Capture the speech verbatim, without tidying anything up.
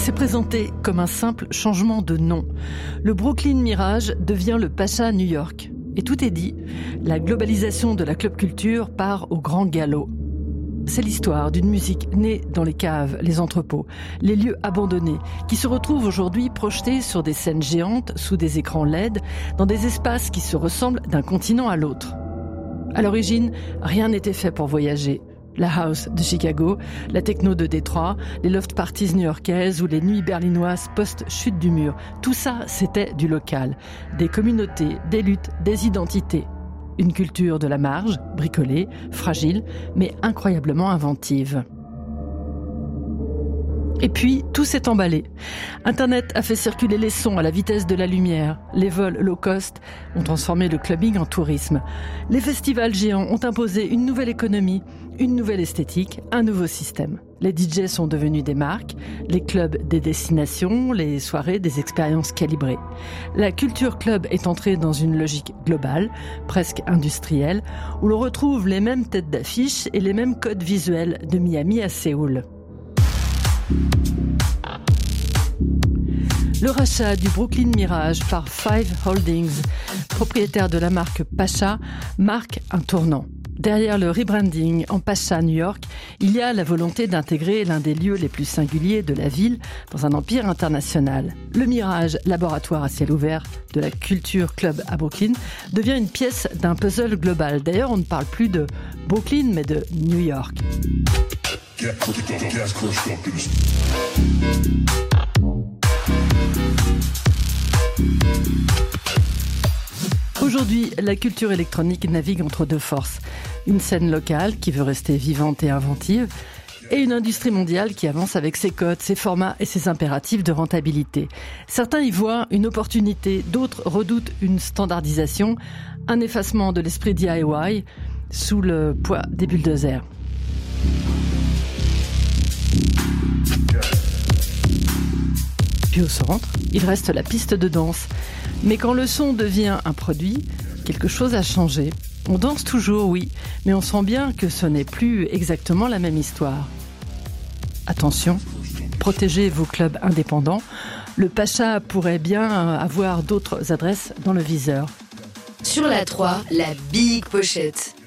C'est présenté comme un simple changement de nom. Le Brooklyn Mirage devient le Pacha New York. Et tout est dit, la globalisation de la club culture part au grand galop. C'est l'histoire d'une musique née dans les caves, les entrepôts, les lieux abandonnés, qui se retrouvent aujourd'hui projetés sur des scènes géantes, sous des écrans L E D, dans des espaces qui se ressemblent d'un continent à l'autre. À l'origine, rien n'était fait pour voyager. La house de Chicago, la techno de Détroit, les loft parties new-yorkaises ou les nuits berlinoises post-chute du mur. Tout ça, c'était du local. Des communautés, des luttes, des identités. Une culture de la marge, bricolée, fragile, mais incroyablement inventive. Et puis, tout s'est emballé. Internet a fait circuler les sons à la vitesse de la lumière. Les vols low cost ont transformé le clubbing en tourisme. Les festivals géants ont imposé une nouvelle économie, une nouvelle esthétique, un nouveau système. Les D Js sont devenus des marques, les clubs des destinations, les soirées des expériences calibrées. La culture club est entrée dans une logique globale, presque industrielle, où l'on retrouve les mêmes têtes d'affiche et les mêmes codes visuels de Miami à Séoul. Le rachat du Brooklyn Mirage par Five Holdings, propriétaire de la marque Pacha, marque un tournant. Derrière le rebranding en Pacha New York, il y a la volonté d'intégrer l'un des lieux les plus singuliers de la ville dans un empire international. Le Mirage, laboratoire à ciel ouvert de la culture club à Brooklyn, devient une pièce d'un puzzle global. D'ailleurs, on ne parle plus de Brooklyn, mais de New York. Aujourd'hui, la culture électronique navigue entre deux forces. Une scène locale qui veut rester vivante et inventive, et une industrie mondiale qui avance avec ses codes, ses formats et ses impératifs de rentabilité. Certains y voient une opportunité, d'autres redoutent une standardisation, un effacement de l'esprit D I Y sous le poids des bulldozers. Puis au centre, il reste la piste de danse. Mais quand le son devient un produit, quelque chose a changé. On danse toujours, oui, mais on sent bien que ce n'est plus exactement la même histoire. Attention, protégez vos clubs indépendants. Le Pacha pourrait bien avoir d'autres adresses dans le viseur. Sur la trois, la Big Pochette.